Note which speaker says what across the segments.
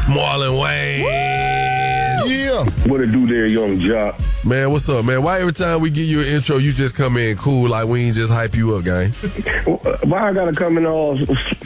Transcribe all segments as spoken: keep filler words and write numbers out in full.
Speaker 1: Marlon Wayans.
Speaker 2: Yeah.
Speaker 3: What it do there, Young Jock?
Speaker 1: Man, what's up, man? Why every time we give you an intro, you just come in cool like we ain't just hype you up, gang?
Speaker 3: Why I gotta come in all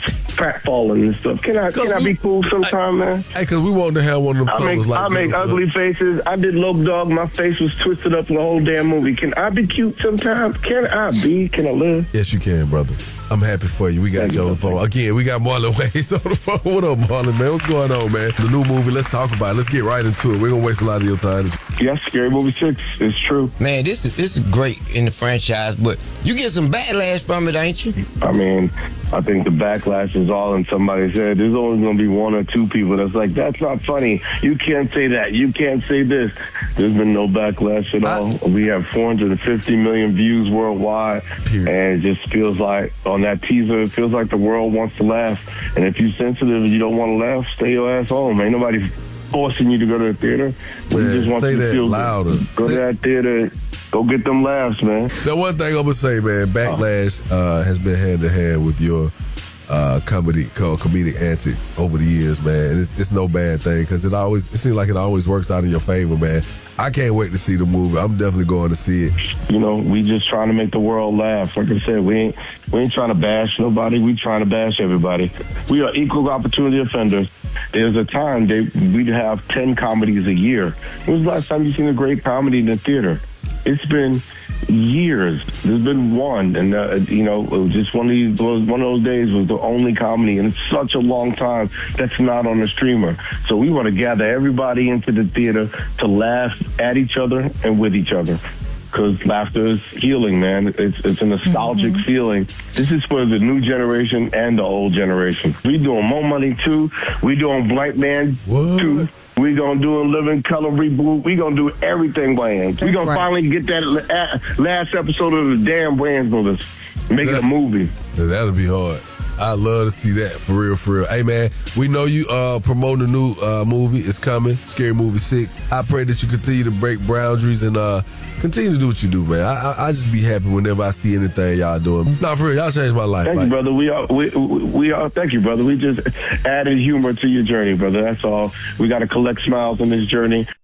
Speaker 3: fat falling and stuff? Can I can I be cool sometime, man?
Speaker 1: Hey, because we want to have one of them
Speaker 3: I make,
Speaker 1: like
Speaker 3: I make ugly faces. I did Loc Dog. My face was twisted up in the whole damn movie. Can I be cute sometime? Can I be? Can I live?
Speaker 1: Yes, you can, brother. I'm happy for you. We got
Speaker 3: Thank
Speaker 1: you on the phone. Again, we got Marlon Wayans on the phone. What up, Marlon, man? What's going on, man? The new movie, let's talk about it. Let's get right into it. We're going to waste a lot of your time.
Speaker 3: Yes, Scary Movie six. It's true.
Speaker 2: Man, this is, this is great in the franchise, but you get some backlash from it, ain't you?
Speaker 3: I mean, I think the backlash is all in somebody's head. There's only going to be one or two people that's like, that's not funny. You can't say that. You can't say this. There's been no backlash at all. I, we have four hundred fifty million views worldwide, period. And it just feels like, on that teaser, it feels like the world wants to laugh. And if you're sensitive and you don't want to laugh, stay your ass home. Ain't nobody forcing you to go to the theater.
Speaker 1: Man,
Speaker 3: you just want
Speaker 1: say
Speaker 3: to
Speaker 1: that
Speaker 3: feel
Speaker 1: louder.
Speaker 3: Good. Go
Speaker 1: say-
Speaker 3: to that theater. Go get them laughs, man.
Speaker 1: Now, one thing I'm going to say, man, backlash uh, has been hand-to-hand with your uh, comedy, comedic antics over the years, man. It's, it's no bad thing because it always it seems like it always works out in your favor, man. I can't wait to see the movie. I'm definitely going to see it.
Speaker 3: You know, we just trying to make the world laugh. Like I said, we ain't we ain't trying to bash nobody. We trying to bash everybody. We are equal opportunity offenders. There's a time they we'd have ten comedies a year. When was the last time you seen a great comedy in the theater? It's been years. There's been one, and uh, you know, just one of these one of those days was the only comedy, and it's such a long time that's not on the streamer. So we want to gather everybody into the theater to laugh at each other and with each other, because laughter is healing, man. It's it's a nostalgic mm-hmm. feeling. This is for the new generation and the old generation. We doing More Money two. We doing Black Man
Speaker 1: what?
Speaker 3: two. We gonna do a Living Color reboot. We gonna do everything Wayans. We gonna right. finally get that last episode of the damn Wayans brothers. Make that, it a movie.
Speaker 1: That'll be hard. I'd love to see that, for real, for real. Hey, man, we know you uh, promoting a new uh, movie. It's coming, Scary Movie six. I pray that you continue to break boundaries and uh, continue to do what you do, man. I, I, I just be happy whenever I see anything y'all doing. No, for real, y'all changed my life.
Speaker 3: Thank
Speaker 1: like.
Speaker 3: you, brother. We are, we, we are, thank you, brother. We just added humor to your journey, brother. That's all. We got to collect smiles on this journey.